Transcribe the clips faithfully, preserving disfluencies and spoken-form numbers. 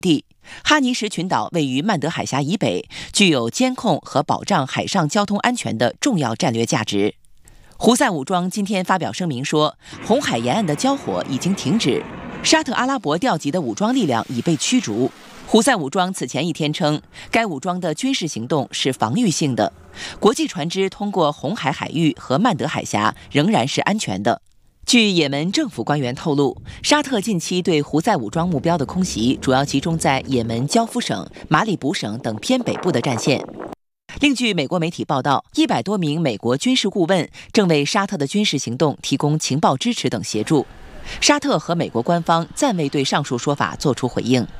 地。哈尼什群岛位于曼德海峡以北，具有监控和保障海上交通安全的重要战略价值。胡塞武装今天发表声明说，红海沿岸的交火已经停止，沙特阿拉伯调集的武装力量已被驱逐。胡塞武装此前一天称，该武装的军事行动是防御性的，国际船只通过红海海域和曼德海峡仍然是安全的。据也门政府官员透露，沙特近期对胡塞武装目标的空袭主要集中在也门焦夫省、马里卜省等偏北部的战线。另据美国媒体报道，一百多名美国军事顾问正为沙特的军事行动提供情报支持等协助。沙特和美国官方暂未对上述说法作出回应。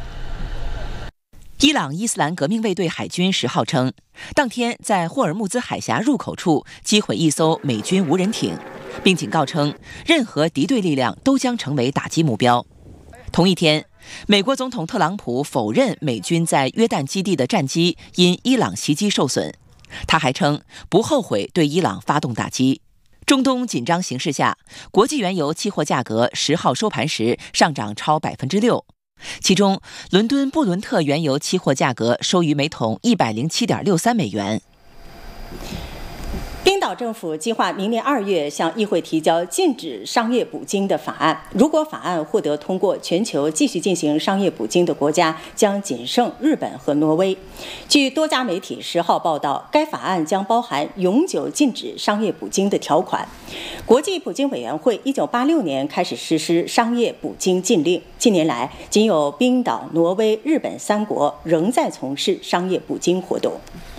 伊朗伊斯兰革命卫队海军十号称，当天在霍尔木兹海峡入口处击毁一艘美军无人艇，并警告称，任何敌对力量都将成为打击目标。同一天，美国总统特朗普否认美军在约旦基地的战机因伊朗袭击受损，他还称不后悔对伊朗发动打击。中东紧张形势下，国际原油期货价格十号收盘时上涨超百分之六，其中伦敦布伦特原油期货价格收于每桶一百零七点六三美元。 冰岛政府计划明年二月向议会提交禁止商业捕鲸的法案。如果法案获得通过，全球继续进行商业捕鲸的国家将仅剩日本和挪威。据多家媒体十号报道，该法案将包含永久禁止商业捕鲸的条款。国际捕鲸委员会一九八六年开始实施商业捕鲸禁令，近年来仅有冰岛、挪威、日本三国仍在从事商业捕鲸活动。